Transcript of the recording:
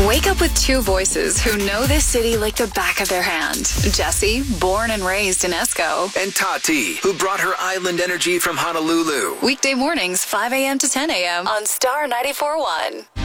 Wake up with two voices who know this city like the back of their hand. Jessie, born and raised in Esco. And Tati, who brought her island energy from Honolulu. Weekday mornings, 5 a.m. to 10 a.m. on Star 94.1.